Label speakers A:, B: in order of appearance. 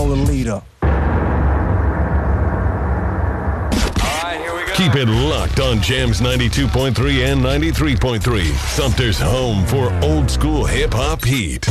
A: call the leader.
B: Keep it locked on Jams 92.3 and 93.3. Sumter's home for old school hip hop heat.